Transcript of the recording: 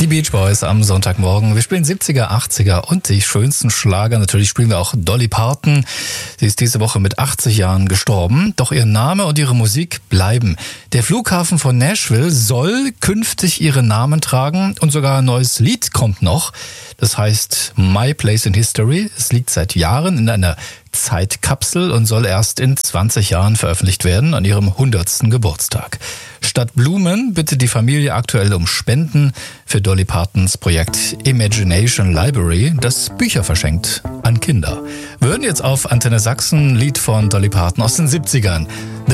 Die Beach Boys am Sonntagmorgen. Wir spielen 70er, 80er und die schönsten Schlager. Natürlich spielen wir auch Dolly Parton. Sie ist diese Woche mit 80 Jahren gestorben. Doch ihr Name und ihre Musik bleiben. Der Flughafen von Nashville soll künftig ihren Namen tragen und sogar ein neues Lied kommt noch. Das heißt My Place in History. Es liegt seit Jahren in einer Zeitkapsel und soll erst in 20 Jahren veröffentlicht werden, an ihrem 100. Geburtstag. Statt Blumen bittet die Familie aktuell um Spenden für Dolly Partons Projekt Imagination Library, das Bücher verschenkt an Kinder. Wir hören jetzt auf Antenne Sachsen, Lied von Dolly Parton aus den 70ern.